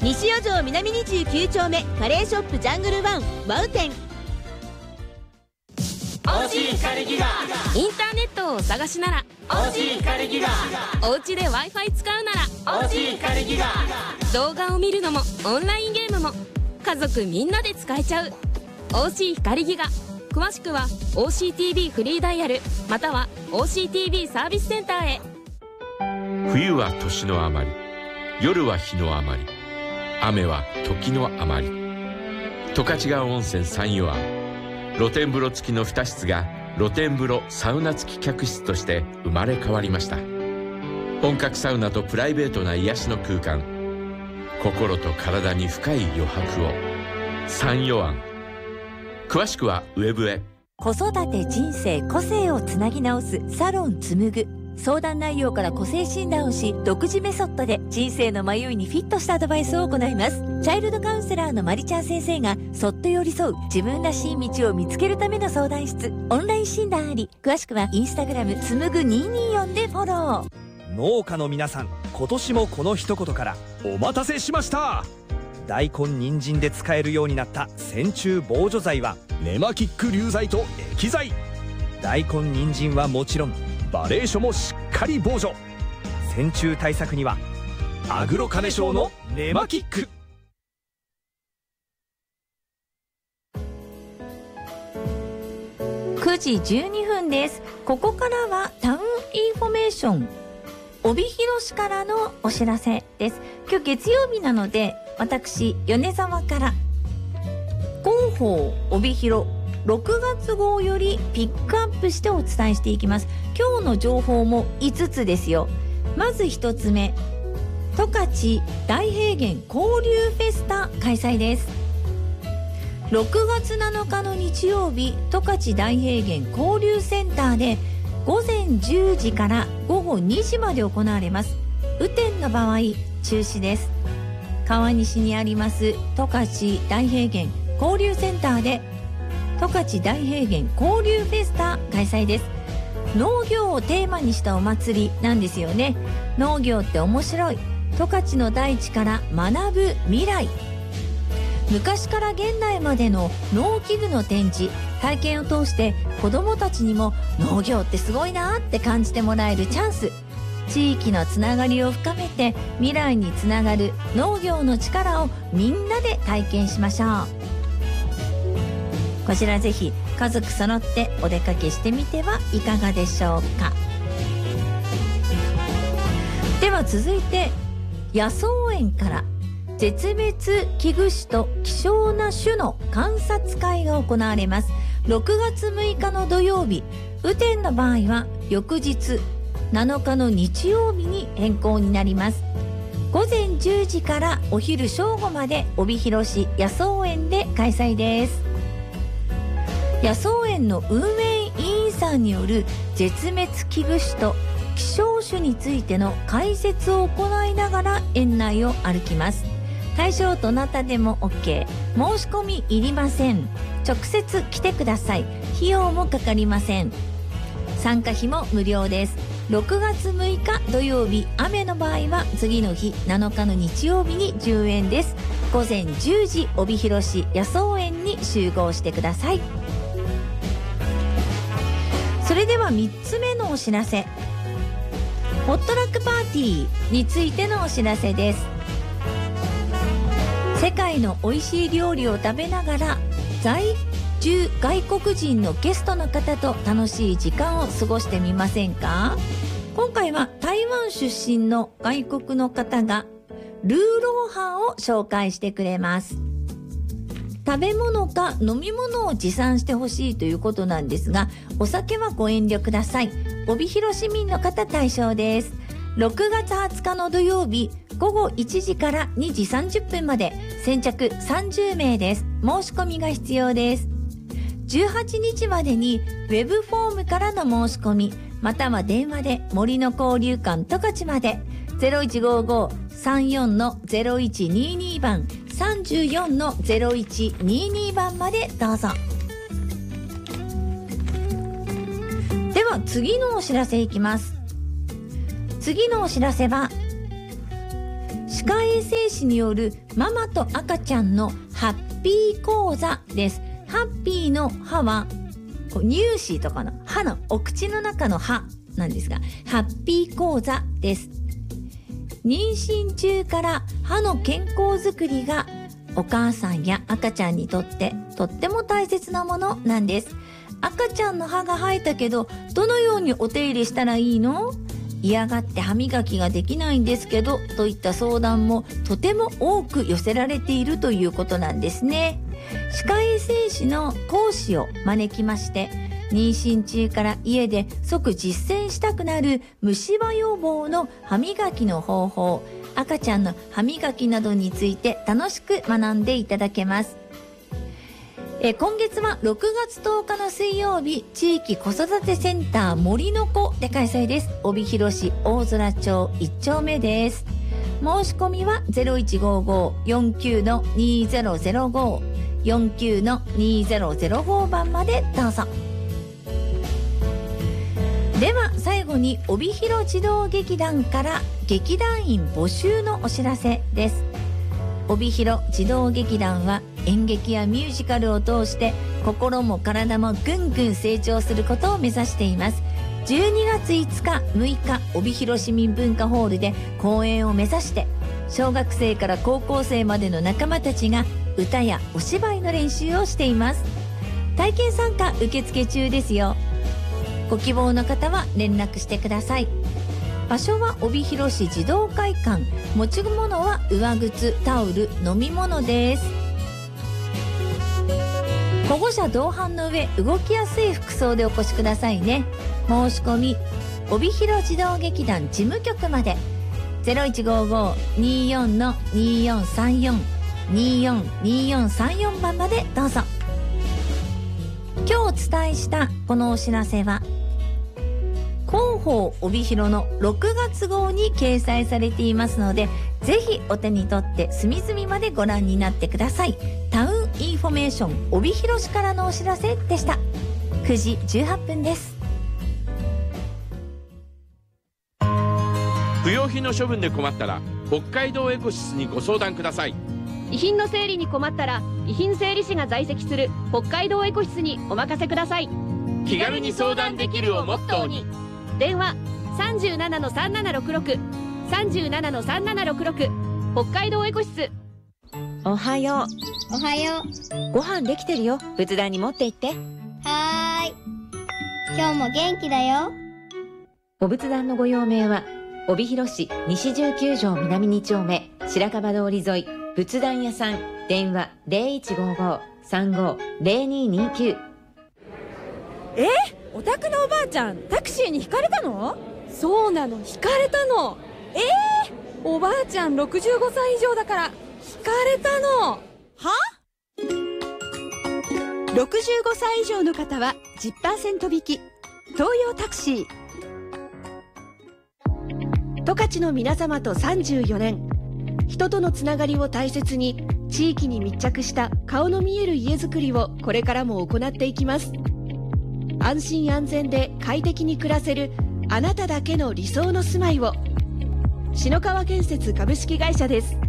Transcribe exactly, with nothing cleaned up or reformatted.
西四条南にじゅうきゅう丁目カレーショップジャングルワンワウ店。 オージー 光ギガ。 インターネットをお探しならオージー 光ギガ。 お家で Wi-Fi 使うならオージー 光ギガ。 動画を見るのもオンラインゲームも家族みんなで使えちゃう オージー 光ギガ。詳しくは オーシーティービー フリーダイヤルまたは オーシーティービー サービスセンターへ。 冬は年のあまり、夜は日のあまり、雨は時のあまり。十勝川温泉三湯湾、露天風呂付きのに室が露天風呂サウナ付き客室として生まれ変わりました。本格サウナとプライベートな癒しの空間、心と体に深い余白を。三湯湾。詳しくはウェブへ。 子育て、人生、個性をつなぎ直すサロンつむぐ。相談内容から個性診断をし、独自メソッドで人生の迷いにフィットしたアドバイスを行います。チャイルドカウンセラーのまりちゃん先生がそっと寄り添う自分らしい道を見つけるための相談室。オンライン診断あり。詳しくはインスタグラムつむぐにーにーよんでフォロー。 農家の皆さん、今年もこの一言からお待たせしました。大根人参で使えるようになった線虫防除剤はネマキック流剤と液剤。大根人参はもちろんバレー書もしっかり防除。線虫対策にはアグロカネショウのネマキック。 くじじゅうにふんです。ここからはタウンインフォメーション、帯広市からのお知らせです。今日月曜日なので、私米沢から広報帯広ろくがつ号よりピックアップしてお伝えしていきます。今日の情報もいつつですよ。まずひとつめ、十勝大平原交流フェスタ開催です。ろくがつなのかの日曜日、十勝大平原交流センターでごぜんじゅうじからごごにじまで行われます。雨天の場合中止です。川西にあります十勝大平原交流センターで十勝大平原交流フェスタ開催です。農業をテーマにしたお祭りなんですよね。農業って面白い。十勝の大地から学ぶ未来。昔から現代までの農機具の展示体験を通して子どもたちにも農業ってすごいなって感じてもらえるチャンス。地域のつながりを深めて未来につながる農業の力をみんなで体験しましょう。こちらぜひ家族揃ってお出かけしてみてはいかがでしょうか。では続いて野草園から絶滅危惧種と希少な種の観察会が行われます。ろくがつむいかの土曜日、雨天の場合は翌日なのかの日曜日に変更になります。ごぜんじゅうじからお昼正午まで帯広市野草園で開催です。野草園の運営委員さんによる絶滅危惧種と希少種についての解説を行いながら園内を歩きます。対象どなたでも OK、 申し込みいりません。直接来てください。費用もかかりません。参加費も無料です。ろくがつむいか土曜日、雨の場合は次の日なのかの日曜日にじゅうえんです。ごぜんじゅうじ帯広市野草園に集合してください。それではみっつめのお知らせ、ホットラックパーティーについてのお知らせです。世界の美味しい料理を食べながら在住外国人のゲストの方と楽しい時間を過ごしてみませんか。今回は台湾出身の外国の方がルーローハンを紹介してくれます。食べ物か飲み物を持参してほしいということなんですが、お酒はご遠慮ください。帯広市民の方対象です。ろくがつはつかの土曜日、ごごいちじからにじさんじゅっぷんまで先着さんじゅうめいです。申し込みが必要です。じゅうはちにちまでにウェブフォームからの申し込み、または電話で森の交流館十勝まで ゼロいちごご さんよん ゼロいちにに 番 さんじゅうよん ゼロいちにに 番までどうぞ。では次のお知らせいきます。次のお知らせは歯科衛生子によるママと赤ちゃんのハッピー講座です。ハッピーの歯はこう乳歯とかの歯のお口の中の歯なんですが、ハッピー講座です。妊娠中から歯の健康づくりがお母さんや赤ちゃんにとってとっても大切なものなんです。赤ちゃんの歯が生えたけどどのようにお手入れしたらいいの？嫌がって歯磨きができないんですけどといった相談もとても多く寄せられているということなんですね。歯科衛生士の講師を招きまして、妊娠中から家で即実践したくなる虫歯予防の歯磨きの方法、赤ちゃんの歯磨きなどについて楽しく学んでいただけます。え今月はろくがつとおかの水曜日、地域子育てセンター森の子で開催です。帯広市大空町いっ丁目です。申し込みは ゼロいちごーごーよんきゅうのにゼロゼロごー よんきゅうのにゼロゼロご番までどうぞ。では最後に帯広児童劇団から劇団員募集のお知らせです。帯広児童劇団は演劇やミュージカルを通して心も体もぐんぐん成長することを目指しています。じゅうにがついつかむいか帯広市民文化ホールで公演を目指して、小学生から高校生までの仲間たちが歌やお芝居の練習をしています。体験参加受付中ですよ。ご希望の方は連絡してください。場所は帯広市児童会館。持ち物は上靴、タオル、飲み物です。保護者同伴の上、動きやすい服装でお越しくださいね。申し込み帯広児童劇団事務局まで ゼロいちごーごーにーよんのにーよんさんよん にーよんにーよんさんよん番までどうぞ。今日お伝えしたこのお知らせは広報帯広のろくがつ号に掲載されていますので、ぜひお手に取って隅々までご覧になってください。タウンインフォメーション帯広市からのお知らせでした。くじじゅうはっぷんです。 不要品の処分で困ったら北海道エコシスにご相談ください。 遺品の整理に困ったら遺品整理士が在籍する北海道エコ室にお任せください。 気軽に相談できるをモットーに。 電話 さんじゅうななのさんななろくろく さんじゅうななのさんななろくろく 北海道エコ室。 おはよおはよう。ご飯できてるよ。仏壇に持って行って。 う。はーい。今日も元気だよ。 お仏壇のご用命は帯広市西じゅうきゅう条南に丁目白樺通り沿い仏壇屋さん。電話 ゼロいちごーごーさんごーゼロににきゅう。 え、お宅のおばあちゃんタクシーにひかれたの？ そうなの、ひかれたの。 えー、おばあちゃんろくじゅうごさい以上だからひかれたの。は？ ろくじゅうごさい以上の方は じゅっパーセント 引き。東洋タクシー。十勝の皆様とさんじゅうよねん、人とのつながりを大切に地域に密着した顔の見える家づくりをこれからも行っていきます。安心安全で快適に暮らせるあなただけの理想の住まいを。篠川建設株式会社です。